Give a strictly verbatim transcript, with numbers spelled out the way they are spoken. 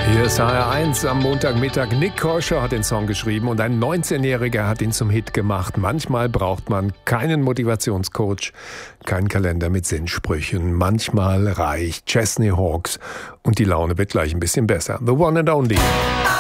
Hier ist H R eins am Montagmittag. Nick Kershaw hat den Song geschrieben und ein neunzehnjähriger hat ihn zum Hit gemacht. Manchmal braucht man keinen Motivationscoach, keinen Kalender mit Sinnsprüchen. Manchmal reicht Chesney Hawkes und die Laune wird gleich ein bisschen besser. The one and only.